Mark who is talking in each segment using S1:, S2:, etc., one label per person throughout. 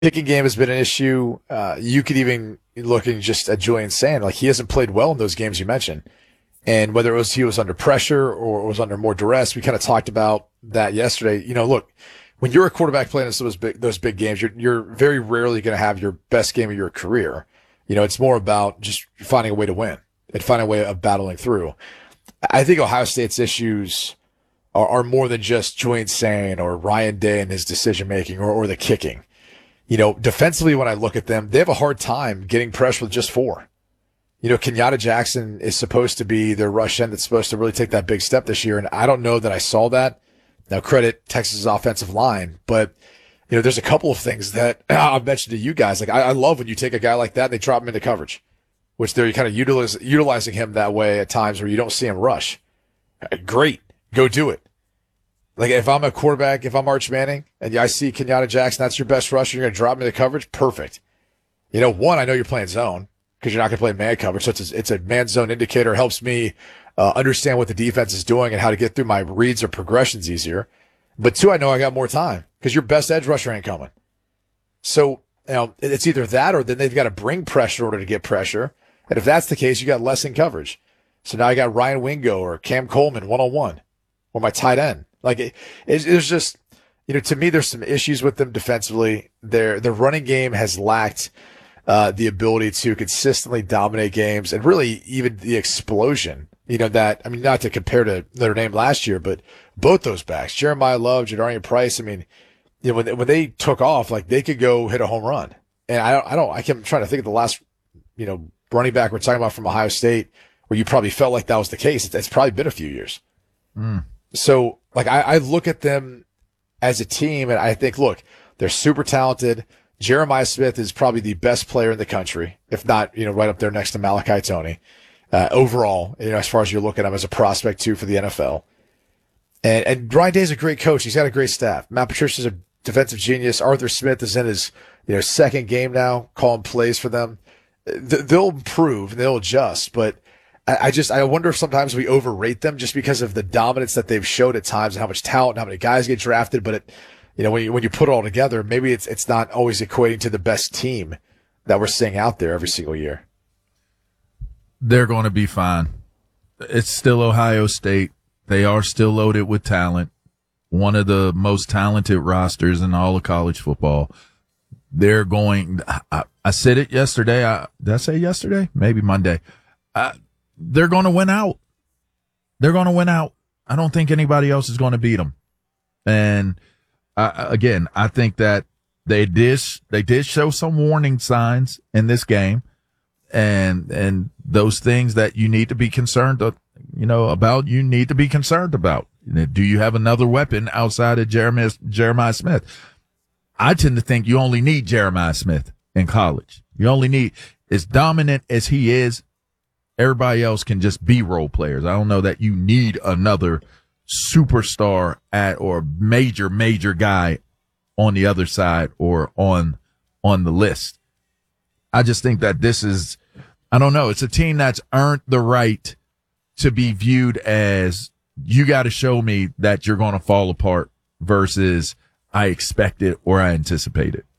S1: Kicking game has been an issue. You could even looking just at Julian Sand, like he hasn't played well in those games you mentioned. And whether it was he was under pressure or was under more duress, we kind of talked about that yesterday. Look, when you're a quarterback playing in those big games, you're very rarely going to have your best game of your career. It's more about just finding a way to win and finding a way of battling through. I think Ohio State's issues are more than just Julian Sand or Ryan Day and his decision making or the kicking. Defensively, when I look at them, they have a hard time getting pressure with just four. Kenyatta Jackson is supposed to be their rush end that's supposed to really take that big step this year. And I don't know that I saw that. Now, credit Texas's offensive line, but there's a couple of things that I've mentioned to you guys. Like I love when you take a guy like that and they drop him into coverage, which they're kind of utilizing him that way at times where you don't see him rush. Great. Go do it. Like if I'm a quarterback, if I'm Arch Manning and I see Kenyatta Jackson, that's your best rusher, you're going to drop him into coverage. Perfect. One, I know you're playing zone because you're not going to play man coverage. So it's a man zone indicator. It helps me understand what the defense is doing and how to get through my reads or progressions easier. But two, I know I got more time because your best edge rusher ain't coming. So, it's either that or then they've got to bring pressure in order to get pressure. And if that's the case, you got less in coverage. So now I got Ryan Wingo or Cam Coleman one-on-one or my tight end. Like it's just, to me, there's some issues with them defensively. Their running game has lacked the ability to consistently dominate games and really even the explosion. Not to compare to Notre Dame last year, but both those backs, Jeremiah Love, Jadarian Price. When they took off, like they could go hit a home run. And I kept trying to think of the last, running back we're talking about from Ohio State where you probably felt like that was the case. It's probably been a few years. So like I look at them as a team and I think, look, they're super talented. Jeremiah Smith is probably the best player in the country, if not, right up there next to Malachi Toney. Overall, as far as you look at him as a prospect too for the NFL. And Ryan Day's a great coach. He's got a great staff. Matt Patricia's a defensive genius. Arthur Smith is in his, second game now, calling plays for them. They'll improve, they'll adjust, but I wonder if sometimes we overrate them just because of the dominance that they've showed at times and how much talent and how many guys get drafted. But when you put it all together, maybe it's not always equating to the best team that we're seeing out there every single year.
S2: They're going to be fine. It's still Ohio State. They are still loaded with talent. One of the most talented rosters in all of college football. They're going, I said it yesterday. Did I say yesterday? Maybe Monday. They're going to win out. They're going to win out. I don't think anybody else is going to beat them. And again, I think that they did show some warning signs in this game, and those things that you need to be concerned about. You need to be concerned about. Do you have another weapon outside of Jeremiah Smith? I tend to think you only need Jeremiah Smith in college. You only need, as dominant as he is, everybody else can just be role players. I don't know that you need another superstar or major guy on the other side or on the list. I just think that this is, I don't know, it's a team that's earned the right to be viewed as, you got to show me that you're going to fall apart versus I expect it or I anticipate it.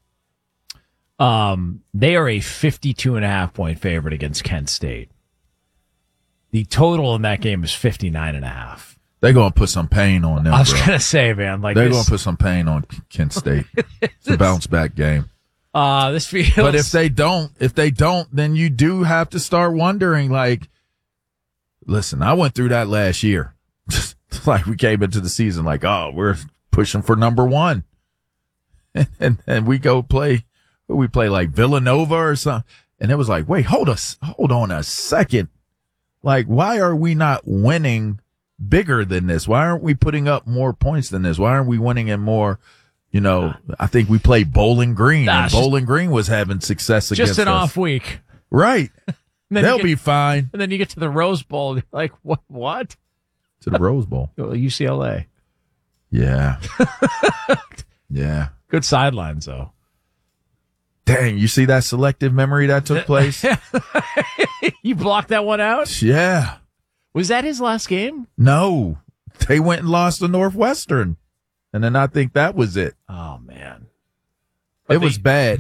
S3: They are a 52.5-point favorite against Kent State. The total in that game is 59.5.
S2: They're going to put some pain on them.
S3: I was going to say, man,
S2: they're going to put some pain on Kent State. It's a bounce back game.
S3: This feels.
S2: But if they don't, then you do have to start wondering. Like, listen, I went through that last year. Like we came into the season like, oh, we're pushing for number one, and we go play. We play like Villanova or something, and it was like, wait, hold on a second. Like, why are we not winning bigger than this? Why aren't we putting up more points than this? Why aren't we winning in more? I think we played Bowling Green, and Bowling Green was having success against us.
S3: Just an off week.
S2: Right. They'll be fine.
S3: And then you get to the Rose Bowl, and you're like, what?
S2: To the Rose Bowl.
S3: UCLA.
S2: Yeah. Yeah.
S3: Good sidelines, though.
S2: Dang, you see that selective memory that took place?
S3: You blocked that one out?
S2: Yeah.
S3: Was that his last game?
S2: No. They went and lost to Northwestern. And then I think that was it.
S3: Oh, man.
S2: It was bad.